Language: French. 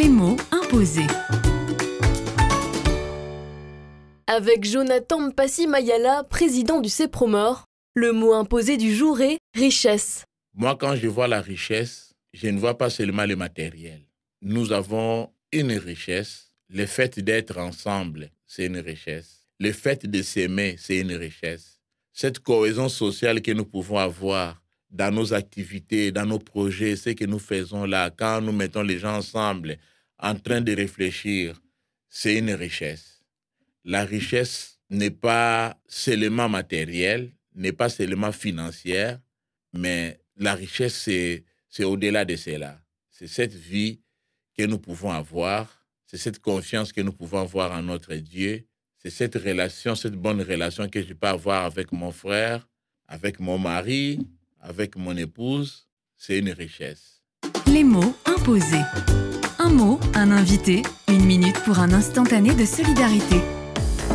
Les mots imposés. Avec Jonathan Mpassi Mayala, président du CEPROMOR, le mot imposé du jour est richesse. Moi, quand je vois la richesse, je ne vois pas seulement le matériel. Nous avons une richesse. Le fait d'être ensemble, c'est une richesse. Le fait de s'aimer, c'est une richesse. Cette cohésion sociale que nous pouvons avoir dans nos activités, dans nos projets, ce que nous faisons là, quand nous mettons les gens ensemble en train de réfléchir, c'est une richesse. La richesse n'est pas seulement matérielle, n'est pas seulement financière, mais la richesse, c'est au-delà de cela. C'est cette vie que nous pouvons avoir, c'est cette confiance que nous pouvons avoir en notre Dieu, c'est cette relation, cette bonne relation que je peux avoir avec mon frère, avec mon mari, avec mon épouse. C'est une richesse. Les mots imposés. Un mot, un invité, une minute pour un instantané de solidarité.